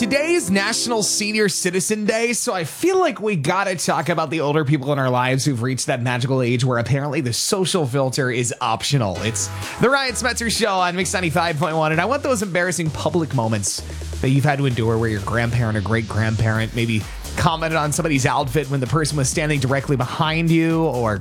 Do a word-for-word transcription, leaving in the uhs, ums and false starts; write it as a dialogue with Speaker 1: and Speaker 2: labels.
Speaker 1: Today is National Senior Citizen Day, so I feel like we gotta talk about the older people in our lives who've reached that magical age where apparently the social filter is optional. It's the Ryan Smetzer Show on Mix ninety-five point one, and I want those embarrassing public moments that you've had to endure where your grandparent or great-grandparent maybe commented on somebody's outfit when the person was standing directly behind you, or